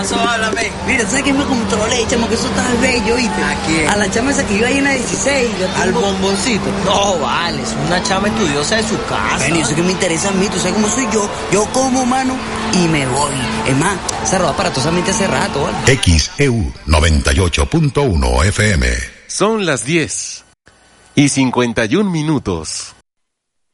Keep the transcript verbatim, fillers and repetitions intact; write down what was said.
pasó? Háblame. Mira, ¿sabes quién me controlé, chamo? Que eso está bello, ¿oíste? ¿A quién? A la chama esa que iba ahí en la dieciséis. ¿Al bomboncito? No, vale, es una chama estudiosa de su casa. Bueno, eso que me interesa a mí, tú sabes cómo soy yo. Yo como, mano, y me voy. Es más, se roba aparatosamente hace rato, ¿vale? X E U noventa y ocho punto uno F M. Son las diez y cincuenta y un minutos.